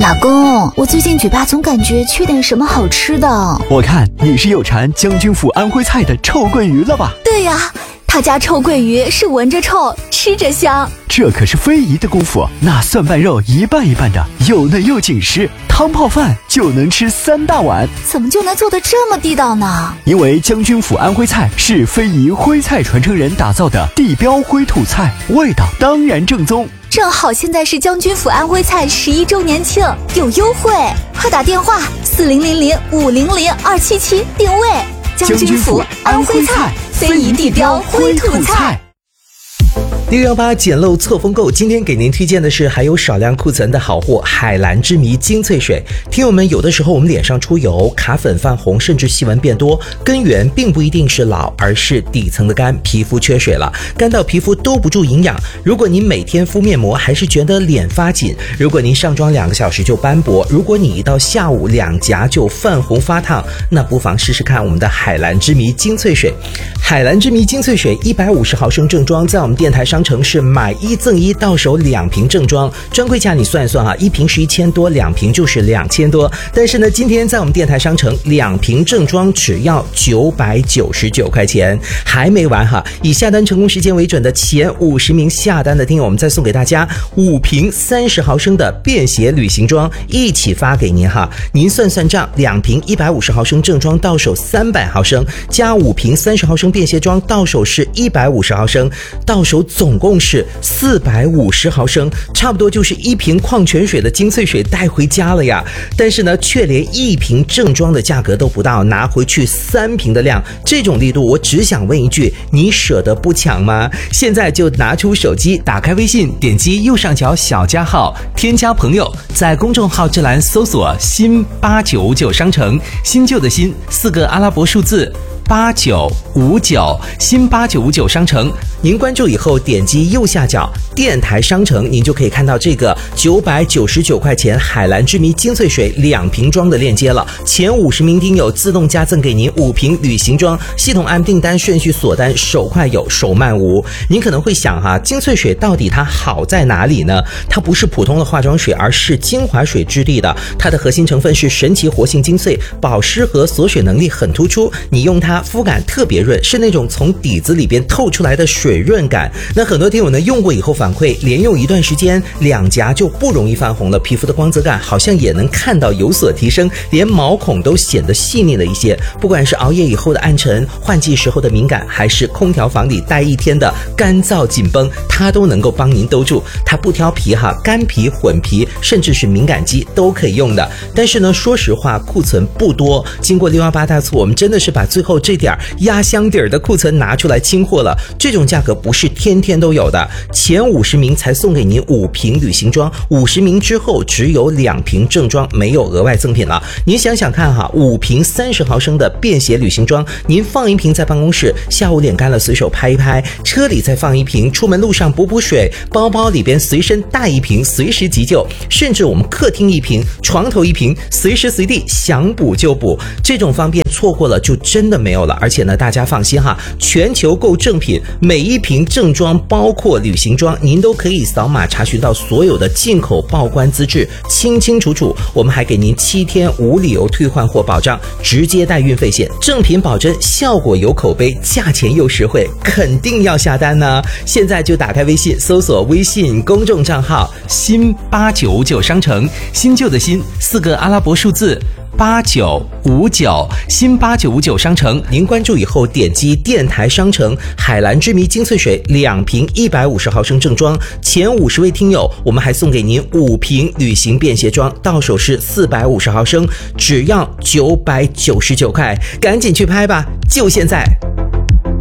老公，我最近嘴巴总感觉缺点什么好吃的。 我看你是有馋将军府安徽菜的臭鳜鱼了吧？ 对呀，他家臭鳜鱼是闻着臭，吃着香。 这可是非遗的功夫，那蒜瓣肉一半一半的，又嫩又紧实，汤泡饭就能吃3大碗。 怎么就能做得这么地道呢？ 因为将军府安徽菜是非遗徽菜传承人打造的地标徽土菜，味道当然正宗。 正好现在是将军府安徽菜11周年庆，有优惠，快打电话400500-277定位。将军府安徽菜，非遗地标徽土菜。 618捡漏错风购，今天给您推荐的是还有少量库存的好货——海蓝之谜精粹水。听友们，有的时候我们脸上出油、卡粉、泛红，甚至细纹变多，根源并不一定是老，而是底层的肝皮肤缺水了，干到皮肤兜不住营养。如果您每天敷面膜还是觉得脸发紧，如果您上妆2个小时就斑驳，如果你一到下午两颊就泛红发烫，那不妨试试看我们的海蓝之谜精粹水。海蓝之谜精粹水150毫升正装，在我们电台商城是买1赠1，到手2瓶正装，专柜价你算一算啊，1瓶是1000多，2瓶就是2000多。但是呢，今天在我们电台商城2瓶正装只要999块钱，还没完哈！以下单成功时间为准的前50名下单的听友，我们再送给大家5瓶30毫升的便携旅行装，一起发给您哈。您算算账，2瓶150毫升正装到手300毫升，加5瓶30毫升便携装到手是150毫升，到手总共是450毫升，差不多就是1瓶矿泉水的精粹水带回家了呀。但是呢，却连1瓶正装的价格都不到，拿回去3瓶的量，这种力度，我只想问一句，你舍得不抢吗？现在就拿出手机，打开微信，点击右上角小加号，添加朋友，在公众号这栏搜索新8959商城，新旧的新4个阿拉伯数字8959，新8959商城。您关注以后点击右下角电台商城，您就可以看到这个999块钱海蓝之谜精粹水2瓶装的链接了。前50名听友自动加赠给您5瓶旅行装，系统按订单顺序锁单，手快有，手慢无。您可能会想哈，精粹水到底它好在哪里呢？它不是普通的化妆水，而是精华水质地的。它的核心成分是神奇活性精粹，保湿和锁水能力很突出，你用它肤感特别润，是那种从底子里边透出来的水润感。那很多听友呢用过以后反馈，连用一段时间，两颊就不容易泛红了，皮肤的光泽感好像也能看到有所提升，连毛孔都显得细腻了一些。不管是熬夜以后的暗沉、换季时候的敏感，还是空调房里待1天的干燥紧绷，它都能够帮您兜住。它不挑皮哈，干皮、混皮，甚至是敏感肌都可以用的。但是呢，说实话，库存不多。经过618大促，我们真的是把最后这点压箱底儿的库存拿出来清货了。这种价格不是天天都有的，前50名才送给您5瓶旅行装，50名之后只有2瓶正装，没有额外赠品了。您想想看哈，5瓶30毫升的便携旅行装，您放1瓶在办公室，下午脸干了随手拍一拍，车里再放1瓶，出门路上补水，包包里边随身带1瓶，随时急救，甚至我们客厅1瓶，床头1瓶，随时随地想补就补。这种方便错过了就真的没有了。而且呢，大家放心哈，全球购正品，每1瓶正装包括旅行装，您都可以扫码查询到所有的进口报关资质，清清楚楚。我们还给您7天无理由退换货保障，直接带运费险，正品保真，效果有口碑，价钱又实惠，肯定要下单呢。现在就打开微信，搜索微信公众账号新899商城，新旧的新4个阿拉伯数字8959，新8959商城。您关注以后点击电台商城海蓝之谜精粹水2瓶150毫升正装，前50位听友我们还送给您5瓶旅行便携装，到手是450毫升，只要999块，赶紧去拍吧，就现在。